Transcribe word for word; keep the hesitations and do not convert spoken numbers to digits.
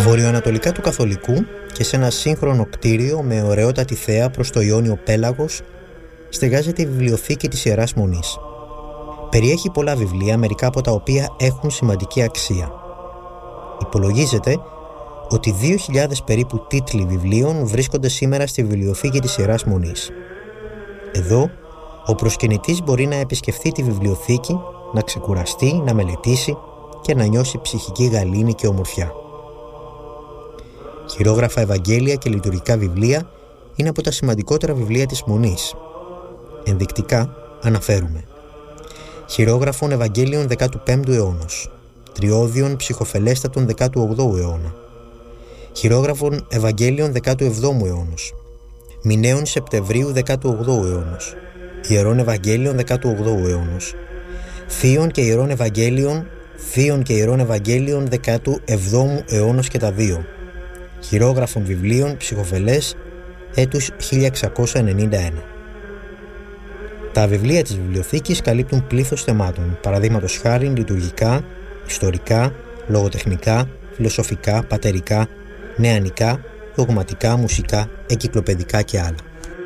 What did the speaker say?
Βορειοανατολικά του Καθολικού και σε ένα σύγχρονο κτίριο με ωραιότατη θέα προς το Ιόνιο πέλαγος στεγάζεται η βιβλιοθήκη της Ιεράς Μονής. Περιέχει πολλά βιβλία, μερικά από τα οποία έχουν σημαντική αξία. Υπολογίζεται ότι δύο χιλιάδες περίπου τίτλοι βιβλίων βρίσκονται σήμερα στη βιβλιοθήκη της Ιεράς Μονής. Εδώ, ο προσκυνητής μπορεί να επισκεφθεί τη βιβλιοθήκη, να ξεκουραστεί, να μελετήσει και να νιώσει ψυχική γαλήνη και ομορφιά. Χειρόγραφα Ευαγγέλια και λειτουργικά βιβλία είναι από τα σημαντικότερα βιβλία της Μονής. Ενδεικτικά αναφέρουμε χειρόγραφων Ευαγγέλιων δέκατου πέμπτου αιώνος, τριώδιων ψυχοφελέστατων δέκατου όγδοου αιώνα, χειρόγραφων Ευαγγέλιων δέκατου εβδόμου αιώνος, μηναίων Σεπτεμβρίου δέκατου όγδοου αιώνος, ιερών Ευαγγέλιων δέκατου όγδοου αιώνος, θείων και ιερών Ευαγγέλιων, θείων και ιερών Ευαγγέλιων δέκατου εβδόμου αιώνος και τα δύο, χειρόγραφων βιβλίων ψυχοφελές έτους χίλια εξακόσια ενενήντα ένα. Τα βιβλία της βιβλιοθήκης καλύπτουν πλήθος θεμάτων, παραδείγματος χάριν λειτουργικά, ιστορικά, λογοτεχνικά, φιλοσοφικά, πατερικά, νεανικά, δογματικά, μουσικά, εγκυκλοπαιδικά και άλλα.